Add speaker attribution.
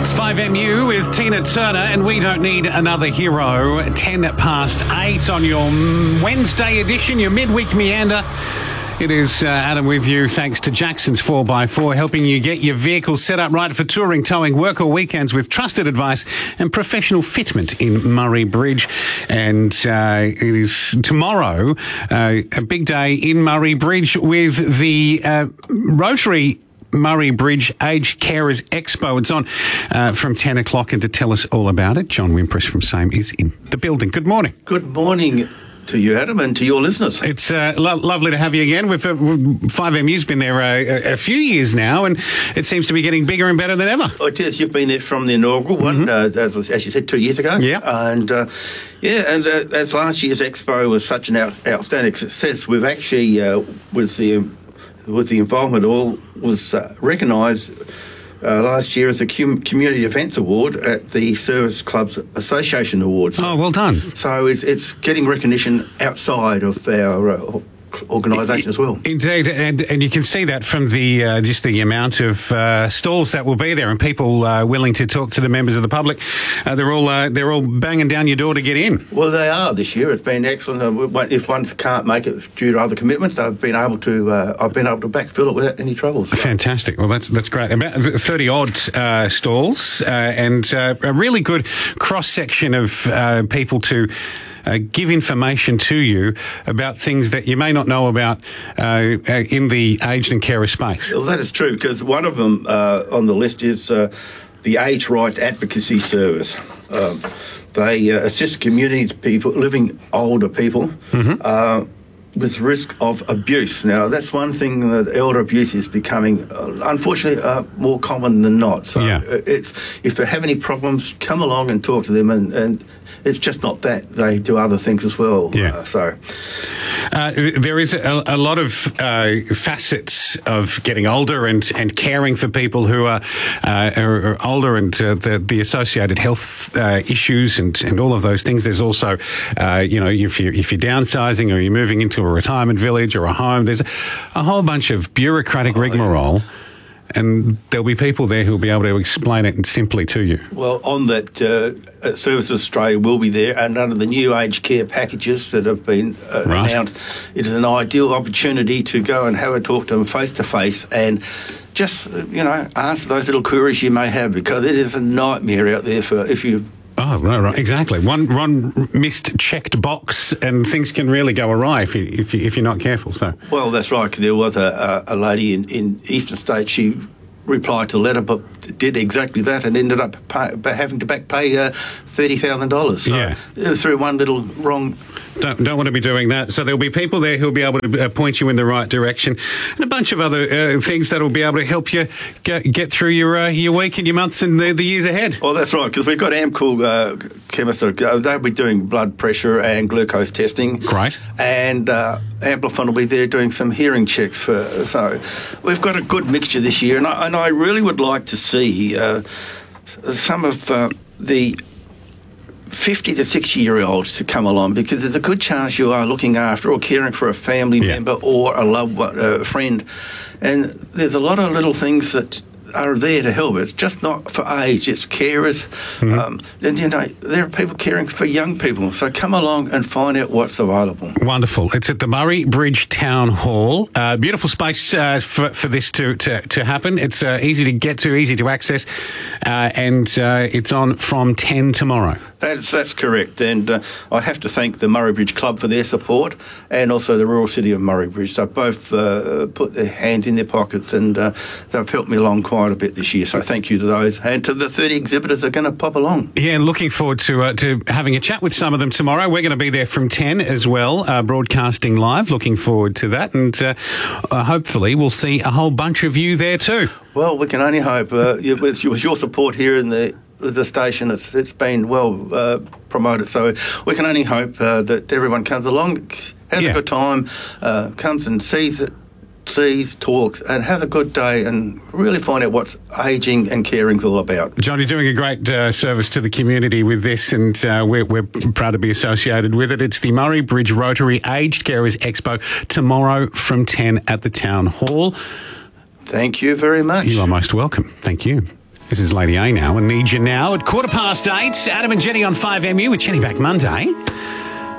Speaker 1: It's 5MU with Tina Turner, and we don't need another hero. 8:10 on your Wednesday edition, your midweek meander. It is Adam with you, thanks to Jackson's 4x4, helping you get your vehicle set up right for touring, towing, work or weekends with trusted advice and professional fitment in Murray Bridge. And it is tomorrow, a big day in Murray Bridge with the Rotary Murray Bridge Aged Carers Expo. It's on from 10 o'clock, and to tell us all about it, John Wimpress from SAME is in the building. Good morning.
Speaker 2: Good morning to you, Adam, and to your listeners.
Speaker 1: It's lovely to have you again. 5MU's been there a few years now, and it seems to be getting bigger and better than ever.
Speaker 2: Oh, it is. You've been there from the inaugural one, as you said, 2 years ago.
Speaker 1: Yeah.
Speaker 2: And, as last year's Expo was such an outstanding success, we've actually, with the involvement all, was recognised last year as a Community Events Award at the Service Clubs Association Awards.
Speaker 1: Oh, well done.
Speaker 2: So it's getting recognition outside of our organisation as well.
Speaker 1: Indeed, and you can see that from the just the amount of stalls that will be there and people willing to talk to the members of the public. They're all banging down your door to get in.
Speaker 2: Well, they are this year. It's been excellent. If one can't make it due to other commitments, I've been able to backfill it without any trouble. So.
Speaker 1: Fantastic. Well, that's great. About 30 odd stalls and a really good cross section of people to give information to you about things that you may not know about in the aged and carer space.
Speaker 2: Well, that is true, because one of them on the list is the Age Rights Advocacy Service. They assist community people, living older people, with risk of abuse. Now, that's one thing, that elder abuse is becoming, unfortunately, more common than not. So it's, if they have any problems, come along and talk to them, and it's just not that. They do other things as well.
Speaker 1: Yeah. There is a lot of facets of getting older and caring for people who are older, and the associated health issues and all of those things. There's also, if you're downsizing or you're moving into a retirement village or a home, there's a whole bunch of bureaucratic rigmarole. And there'll be people there who'll be able to explain it simply to you.
Speaker 2: Well, on that, Services Australia will be there, and under the new aged care packages that have been announced, it is an ideal opportunity to go and have a talk to them face to face and just, answer those little queries you may have, because it is a nightmare out there for if you.
Speaker 1: Oh, right, exactly. One missed checked box, and things can really go awry if you're not careful. So, well,
Speaker 2: that's right. There was a lady in Eastern States. She replied to a letter, but did exactly that, and ended up having to back pay $30,000. So, through one little wrong.
Speaker 1: Don't want to be doing that. So there'll be people there who'll be able to point you in the right direction, and a bunch of other things that'll be able to help you get through your week and your months and the years ahead.
Speaker 2: Well, that's right, because we've got Amcool chemists. They'll be doing blood pressure and glucose testing.
Speaker 1: Great.
Speaker 2: And Amplifon will be there doing some hearing checks. So we've got a good mixture this year, and I really would like to see some of the 50 to 60-year-olds to come along, because there's a good chance you are looking after or caring for a family member or a loved one, a friend, and there's a lot of little things that are there to help. It's just not for age, it's carers. And there are people caring for young people, so come along and find out what's available.
Speaker 1: Wonderful. It's at the Murray Bridge Town Hall. Beautiful space for this to happen. It's easy to get to, easy to access, and it's on from 10 tomorrow.
Speaker 2: That's correct, and I have to thank the Murray Bridge Club for their support, and also the Rural City of Murray Bridge. They've both put their hands in their pockets, and they've helped me along quite a bit this year, so thank you to those, and to the 30 exhibitors that are going to pop along.
Speaker 1: Yeah, and looking forward to having a chat with some of them tomorrow. We're going to be there from 10 as well, broadcasting live. Looking forward to that, and hopefully we'll see a whole bunch of you there too.
Speaker 2: Well, we can only hope. With your support here in the station, it's been well promoted, so we can only hope that everyone comes along, has a good time, comes and sees it, talks, and have a good day, and really find out what ageing and caring's all about.
Speaker 1: John, you're doing a great service to the community with this, and we're proud to be associated with it. It's the Murray Bridge Rotary Aged Carers Expo tomorrow from 10 at the Town Hall.
Speaker 2: Thank you very much.
Speaker 1: You are most welcome. Thank you. This is Lady A now and Need You Now at 8:15. Adam and Jenny on 5MU with Jenny back Monday.